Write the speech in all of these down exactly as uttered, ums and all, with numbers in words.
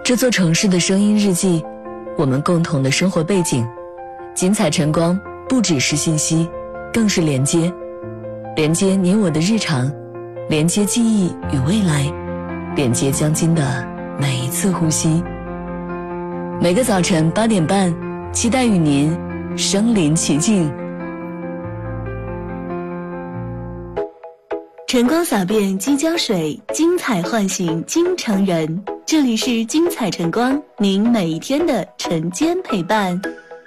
这座城市的声音日记，我们共同的生活背景。精彩晨光不只是信息，更是连接，连接你我的日常，连接记忆与未来，连接将近的每一次呼吸。每个早晨八点半，期待与您身临其境。晨光洒遍鸡江水，精彩唤醒京城人。这里是精彩晨光，您每一天的晨间陪伴。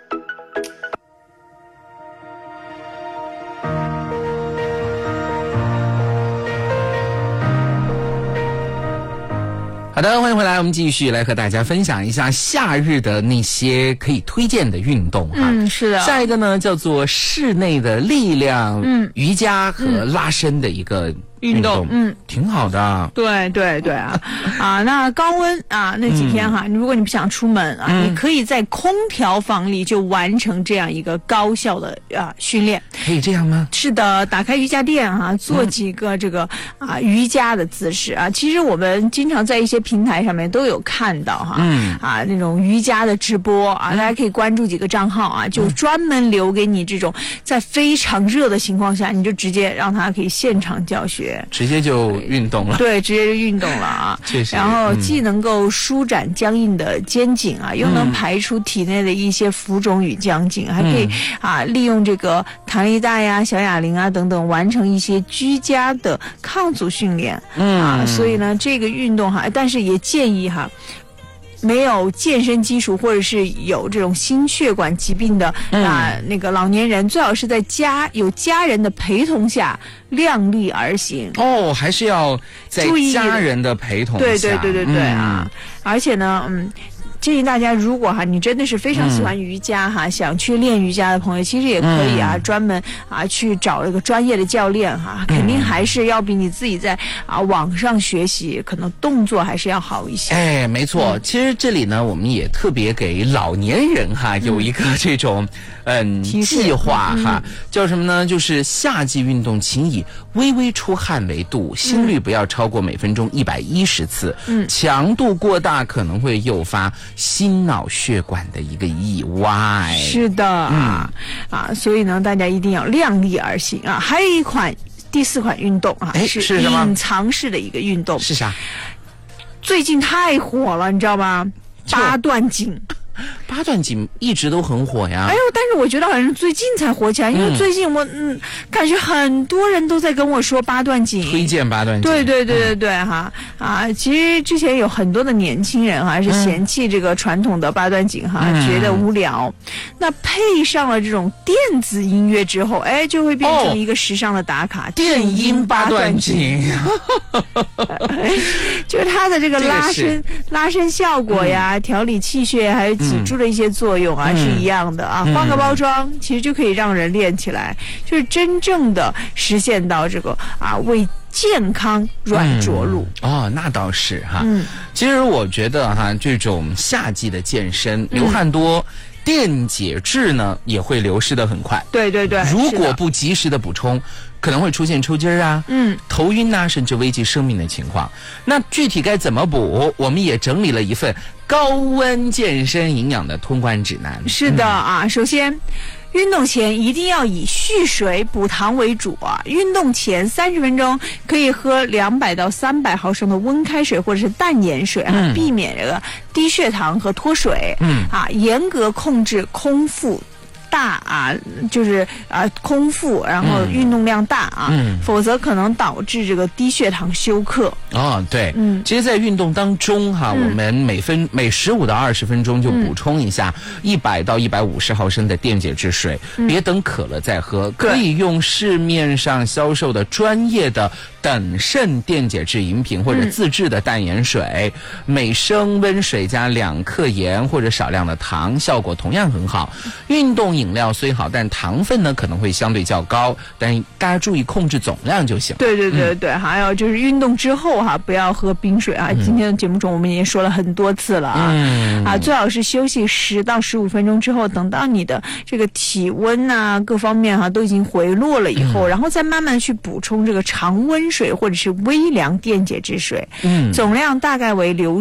好的，欢迎回来，我们继续来和大家分享一下夏日的那些可以推荐的运动哈。 嗯，是的。下一个呢叫做室内的力量、嗯、瑜伽和拉伸的一个运动，嗯，挺好的。 对对对啊，啊，那高温啊那几天哈，嗯、如果你不想出门啊，嗯、你可以在空调房里就完成这样一个高效的啊训练。 可以这样吗？ 是的，打开瑜伽垫哈、啊，做几个这个、嗯、啊瑜伽的姿势啊。其实我们经常在一些平台上面都有看到哈，嗯啊那种瑜伽的直播啊，嗯、大家可以关注几个账号啊，就专门留给你这种在非常热的情况下，你就直接让他可以现场教学。 直接就运动了， 对，直接就运动了啊！ 确实， 然后既能够舒展僵硬的肩颈啊，嗯、又能排出体内的一些浮肿与僵硬，嗯、还可以啊利用这个弹力带呀、小哑铃啊等等，完成一些居家的抗阻训练。嗯啊，所以呢，这个运动哈，但是也建议哈。没有健身基础或者是有这种心血管疾病的啊、嗯呃、那个老年人，最好是在家有家人的陪同下量力而行。 哦，还是要在家人的陪同下。 对对对对对、嗯、啊！而且呢，嗯。建议大家，如果哈你真的是非常喜欢瑜伽哈、嗯，想去练瑜伽的朋友，其实也可以啊，嗯、专门啊去找一个专业的教练哈，肯定还是要比你自己在啊网上学习，可能动作还是要好一些。 哎，没错，嗯、其实这里呢，我们也特别给老年人哈有一个这种嗯计划哈，嗯、叫什么呢？就是夏季运动，请以微微出汗为度，心率不要超过每分钟一百一十次，嗯，强度过大可能会诱发心脑血管的一个意外。 是的啊、嗯、啊，所以呢，大家一定要量力而行啊。还有一款第四款运动啊， 是是隐藏式的一个运动， 是啥？ 最近太火了，你知道吗？八段锦。 八段锦一直都很火呀。 哎呦，但是我觉得好像是最近才火起来，因为最近我嗯感觉很多人都在跟我说八段锦， 推荐八段锦。 对对对对对、嗯、哈啊！其实之前有很多的年轻人哈是嫌弃这个传统的八段锦哈、嗯，觉得无聊。那配上了这种电子音乐之后，哎，就会变成一个时尚的打卡。哦、 电音八段锦， 就是它的这个拉伸、拉伸效果呀，嗯、调理气血还有脊柱的一些作用啊、嗯、是一样的啊，换个包装、嗯、其实就可以让人练起来，就是真正的实现到这个啊为健康软着陆、 嗯、哦，那倒是哈。嗯，其实我觉得哈，这种夏季的健身流汗多。嗯电解质呢也会流失得很快， 对对对， 如果不及时的补充，可能会出现抽筋儿啊、嗯、头晕啊，甚至危及生命的情况。那具体该怎么补，我们也整理了一份高温健身营养的通关指南。 是的、嗯、啊，首先运动前一定要以蓄水补糖为主啊！运动前三十分钟可以喝两百到三百毫升的温开水或者是淡盐水啊，嗯、避免这个低血糖和脱水。嗯啊，严格控制空腹。大啊，就是啊空腹，然后运动量大啊，嗯、否则可能导致这个低血糖休克。 哦，对，嗯，其实，在运动当中哈，嗯、我们每分每十五到二十分钟就补充一下一百到一百五十毫升的电解质水，嗯、别等渴了再喝，可以用市面上销售的专业的等渗电解质饮品或者自制的淡盐水，嗯、每升温水加两克盐或者少量的糖，效果同样很好。运动饮料虽好，但糖分呢可能会相对较高，但大家注意控制总量就行。 对对对对，嗯、还有就是运动之后哈，不要喝冰水啊。嗯、今天的节目中我们已经说了很多次了啊，嗯、啊，最好是休息十到十五分钟之后，等到你的这个体温啊各方面哈、啊、都已经回落了以后，嗯、然后再慢慢去补充这个常温水或者是微凉电解质水，嗯，总量大概为流